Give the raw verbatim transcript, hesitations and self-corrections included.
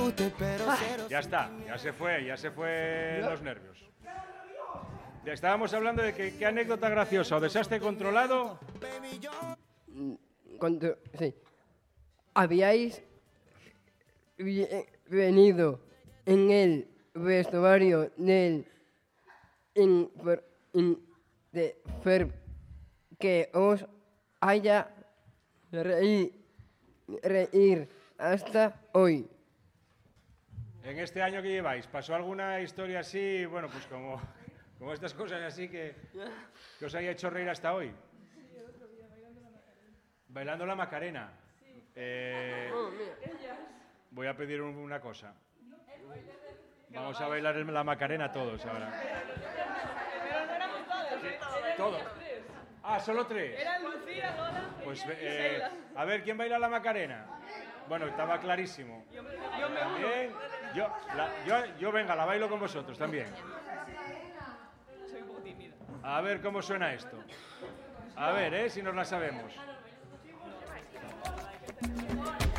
Ya está, ya se fue, ya se fue los nervios. Ya estábamos hablando de que qué anécdota graciosa o desastre controlado. Cuando, sí. Habíais venido en el vestuario del infer, in, de Ferb que os haya reír, reír hasta hoy. En este año que lleváis, ¿pasó alguna historia así, bueno, pues como, como estas cosas así que, que os haya hecho reír hasta hoy? Sí, el otro día, bailando la Macarena. Bailando la Macarena. Sí. Eh, Oh, mira. voy a pedir un- una cosa. Vamos a bailar el- la Macarena todos ahora. Pero no éramos todos, ¿eh? Eran Todos. ellos tres. Ah, solo tres. Eran Lucía, Lola, Pues ella y eh, Sheila. a ver, ¿quién baila la Macarena? Bueno, estaba clarísimo. Yo me, yo me uno. Bien. Yo, la- yo, yo, venga, la bailo con vosotros también. Soy un poco tímida. A ver cómo suena esto. A ver, ¿eh? Si nos la sabemos.